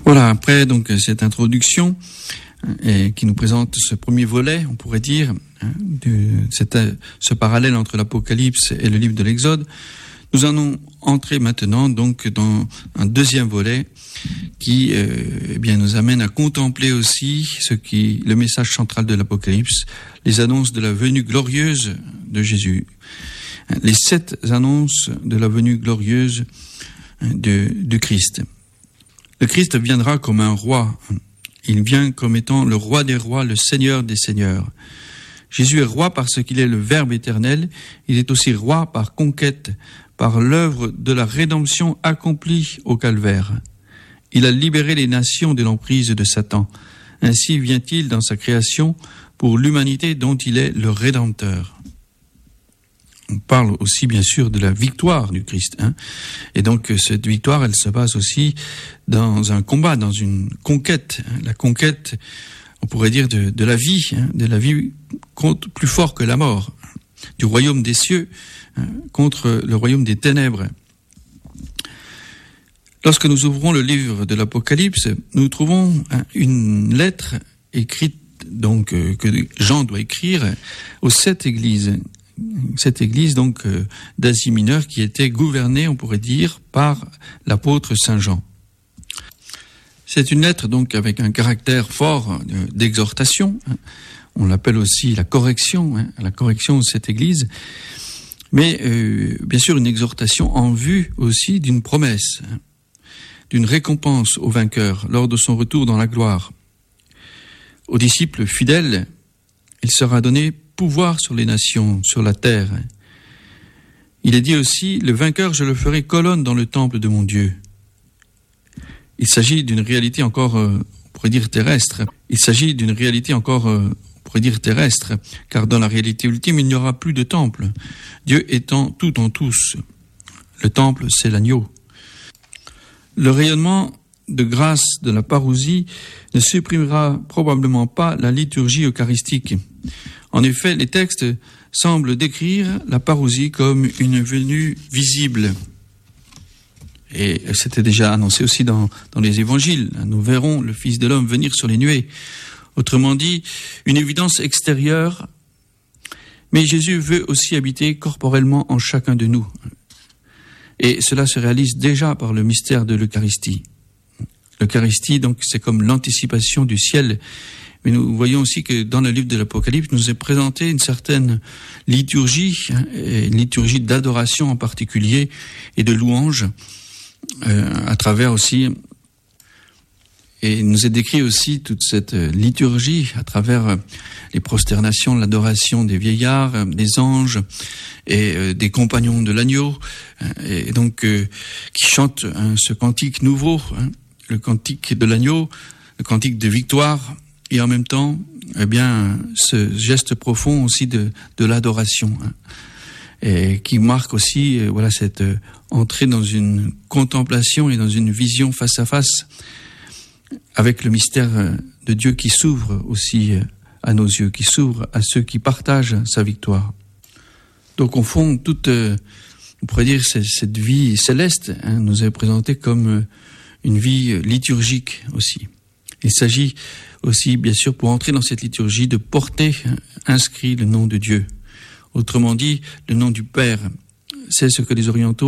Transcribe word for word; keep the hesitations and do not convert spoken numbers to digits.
Voilà, après donc cette introduction et qui nous présente ce premier volet, on pourrait dire, hein, de cette, ce parallèle entre l'Apocalypse et le livre de l'Exode, nous allons entrer maintenant donc dans un deuxième volet qui euh, eh bien nous amène à contempler aussi ce qui le message central de l'Apocalypse, les annonces de la venue glorieuse de Jésus, les sept annonces de la venue glorieuse de, de Christ. Le Christ viendra comme un roi. Il vient comme étant le roi des rois, le seigneur des seigneurs. Jésus est roi parce qu'il est le Verbe éternel. Il est aussi roi par conquête, par l'œuvre de la rédemption accomplie au calvaire. Il a libéré les nations de l'emprise de Satan. Ainsi vient-il dans sa création pour l'humanité dont il est le Rédempteur. On parle aussi bien sûr de la victoire du Christ, hein. Et donc cette victoire, elle se base aussi dans un combat, dans une conquête, hein. La conquête, on pourrait dire de, de la vie, hein, de la vie contre plus fort que la mort, du royaume des cieux, hein, contre le royaume des ténèbres. Lorsque nous ouvrons le livre de l'Apocalypse, nous trouvons hein, une lettre écrite donc euh, que Jean doit écrire aux sept églises. Cette église donc euh, d'Asie mineure qui était gouvernée, on pourrait dire, par l'apôtre Saint Jean. C'est une lettre donc avec un caractère fort euh, d'exhortation. Hein. On l'appelle aussi la correction, hein, la correction de cette église. Mais euh, bien sûr une exhortation en vue aussi d'une promesse, hein, d'une récompense au vainqueur lors de son retour dans la gloire. Aux disciples fidèles, il sera donné pouvoir sur les nations, sur la terre. Il est dit aussi, le vainqueur, je le ferai colonne dans le temple de mon Dieu. Il s'agit d'une réalité encore, euh, on pourrait dire terrestre. Il s'agit d'une réalité encore, euh, on pourrait dire terrestre, car dans la réalité ultime, il n'y aura plus de temple. Dieu étant tout en tous. Le temple, c'est l'agneau. Le rayonnement de grâce de la parousie ne supprimera probablement pas la liturgie eucharistique. En effet, les textes semblent décrire la parousie comme une venue visible. Et c'était déjà annoncé aussi dans, dans les évangiles. Nous verrons le Fils de l'homme venir sur les nuées. Autrement dit, une évidence extérieure, mais Jésus veut aussi habiter corporellement en chacun de nous. Et cela se réalise déjà par le mystère de l'Eucharistie. L'Eucharistie, donc, c'est comme l'anticipation du ciel. Mais nous voyons aussi que dans le livre de l'Apocalypse, nous est présenté une certaine liturgie, hein, une liturgie d'adoration en particulier et de louange, euh, à travers aussi, et il nous est décrit aussi toute cette liturgie à travers les prosternations, l'adoration des vieillards, des anges et euh, des compagnons de l'agneau, et donc euh, qui chantent hein, ce cantique nouveau, hein, le cantique de l'agneau, le cantique de victoire. Et en même temps, eh bien, ce geste profond aussi de, de l'adoration, hein, et qui marque aussi, euh, voilà, cette euh, entrée dans une contemplation et dans une vision face à face avec le mystère euh, de Dieu qui s'ouvre aussi euh, à nos yeux, qui s'ouvre à ceux qui partagent sa victoire. Donc, au fond, toute, euh, on pourrait dire, cette, cette vie céleste hein, nous est présentée comme euh, une vie euh, liturgique aussi. Il s'agit aussi, bien sûr, pour entrer dans cette liturgie, de porter inscrit le nom de Dieu. Autrement dit, le nom du Père. C'est ce que les orientaux